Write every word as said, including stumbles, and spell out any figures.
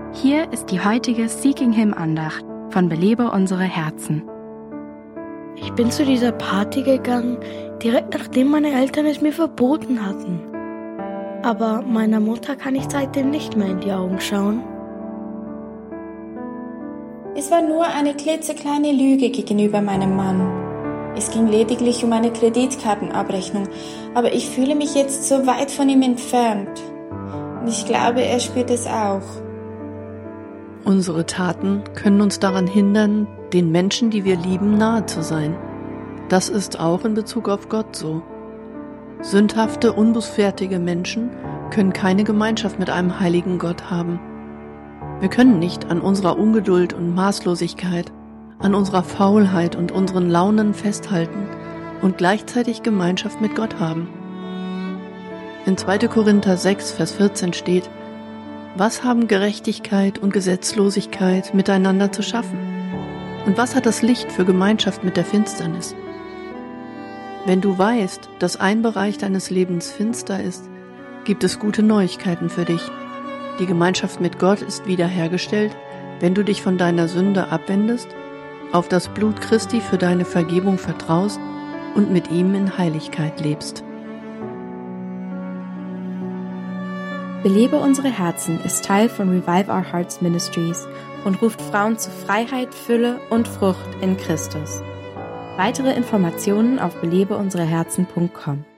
Hier ist die heutige Seeking Him Andacht von Belebe unsere Herzen. Ich bin zu dieser Party gegangen, direkt nachdem meine Eltern es mir verboten hatten. Aber meiner Mutter kann ich seitdem nicht mehr in die Augen schauen. Es war nur eine klitzekleine Lüge gegenüber meinem Mann. Es ging lediglich um eine Kreditkartenabrechnung, aber ich fühle mich jetzt so weit von ihm entfernt. Und ich glaube, er spürt es auch. Unsere Taten können uns daran hindern, den Menschen, die wir lieben, nahe zu sein. Das ist auch in Bezug auf Gott so. Sündhafte, unbußfertige Menschen können keine Gemeinschaft mit einem heiligen Gott haben. Wir können nicht an unserer Ungeduld und Maßlosigkeit, an unserer Faulheit und unseren Launen festhalten und gleichzeitig Gemeinschaft mit Gott haben. In zweiter Korinther sechs, Vers vierzehn steht: Was haben Gerechtigkeit und Gesetzlosigkeit miteinander zu schaffen? Und was hat das Licht für Gemeinschaft mit der Finsternis? Wenn du weißt, dass ein Bereich deines Lebens finster ist, gibt es gute Neuigkeiten für dich. Die Gemeinschaft mit Gott ist wiederhergestellt, wenn du dich von deiner Sünde abwendest, auf das Blut Christi für deine Vergebung vertraust und mit ihm in Heiligkeit lebst. Belebe unsere Herzen ist Teil von Revive Our Hearts Ministries und ruft Frauen zu Freiheit, Fülle und Frucht in Christus. Weitere Informationen auf belebe unsere herzen punkt com.